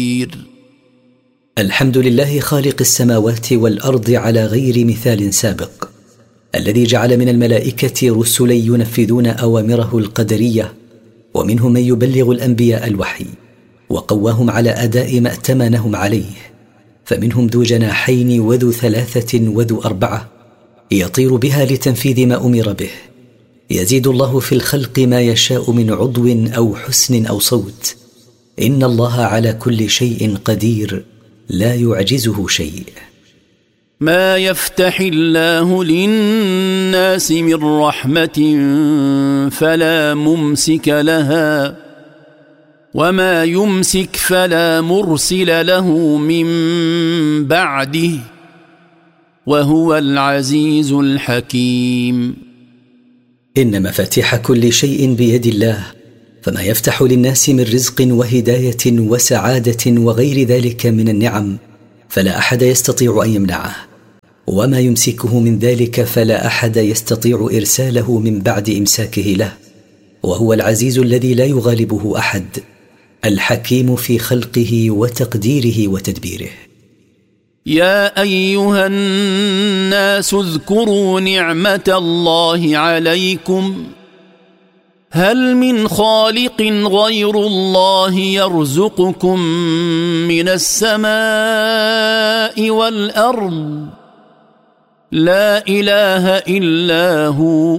الحمد لله خالق السماوات والأرض على غير مثال سابق، الذي جعل من الملائكة رسلا ينفذون أوامره القدرية، ومنهم من يبلغ الأنبياء الوحي، وقواهم على أداء ما ائتمنهم عليه، فمنهم ذو جناحين وذو 3 وذو 4، يطير بها لتنفيذ ما أمر به. يزيد الله في الخلق ما يشاء من عضو أو حسن أو صوت، إن الله على كل شيء قدير، لا يعجزه شيء. ما يفتح الله للناس من رحمة فلا ممسك لها، وما يمسك فلا مرسل له من بعده، وهو العزيز الحكيم. إن مفاتيح كل شيء بيد الله، فما يفتح للناس من رزق وهداية وسعادة وغير ذلك من النعم فلا أحد يستطيع أن يمنعه، وما يمسكه من ذلك فلا أحد يستطيع إرساله من بعد إمساكه له، وهو العزيز الذي لا يغالبه أحد، الحكيم في خلقه وتقديره وتدبيره. يا أيها الناس اذكروا نعمة الله عليكم، هل من خالق غير الله يرزقكم من السماء والأرض؟ لا إله إلا هو،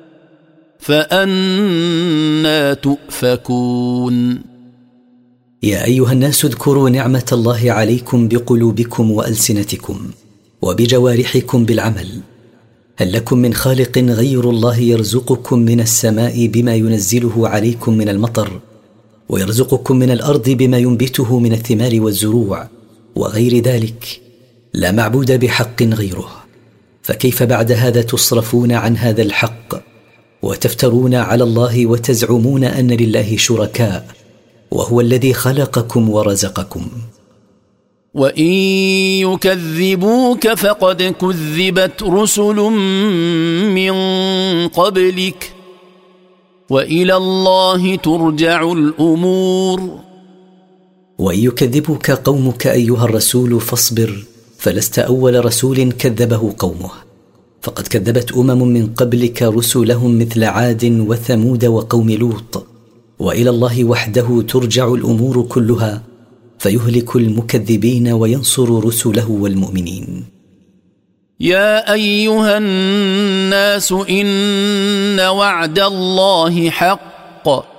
فأنى تؤفكون. يا أيها الناس اذكروا نعمة الله عليكم بقلوبكم وألسنتكم وبجوارحكم بالعمل. هل لكم من خالق غير الله يرزقكم من السماء بما ينزله عليكم من المطر، ويرزقكم من الأرض بما ينبته من الثمار والزروع وغير ذلك؟ لا معبود بحق غيره، فكيف بعد هذا تصرفون عن هذا الحق وتفترون على الله وتزعمون أن لله شركاء، وهو الذي خلقكم ورزقكم؟ وإن يكذبوك فقد كذبت رسل من قبلك، وإلى الله ترجع الأمور. وإن يكذبك قومك أيها الرسول فاصبر، فلست أول رسول كذبه قومه، فقد كذبت من قبلك رسلهم مثل عاد وثمود وقوم لوط، وإلى الله وحده ترجع الأمور كلها، فيهلك المكذبين وينصر رسله والمؤمنين. يا أيها الناس إن وعد الله حق،